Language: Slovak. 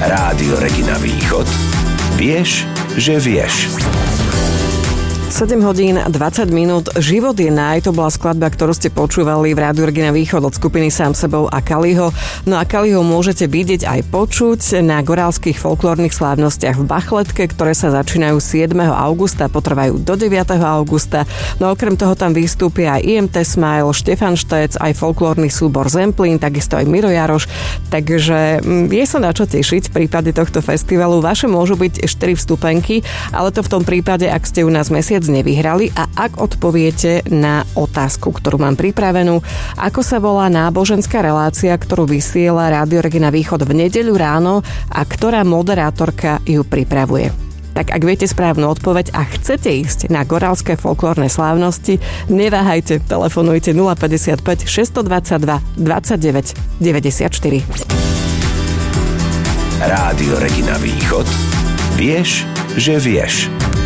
Rádio Regina Východ. Vieš, že vieš. 7 hodín 20 minút. Život je náj, to bola skladba, ktorú ste počúvali v Rádiu Regina Východ od skupiny Sám sebou a Kaliho. No a Kaliho môžete vidieť aj počuť na gorálskych folklórnych slávnostiach v Bachletke, ktoré sa začínajú 7. augusta, potrvajú do 9. augusta. No okrem toho tam vystúpia aj IMT Smile, Štefan Štec, aj folklórny súbor Zemplín, takisto aj Miro Jaroš. Takže je sa na čo tešiť v prípade tohto festivalu. Vaše môžu byť 4 vstupenky, ale to v tom prípade, ak ste u nás mesiac nevyhrali a ak odpoviete na otázku, ktorú mám pripravenú, ako sa volá náboženská relácia, ktorú vysiela Rádio Regina Východ v nedeľu ráno a ktorá moderátorka ju pripravuje. Tak ak viete správnu odpoveď a chcete ísť na gorálske folklórne slávnosti, neváhajte, telefonujte 055 622 29 94. Rádio Regina Východ. Vieš, že vieš.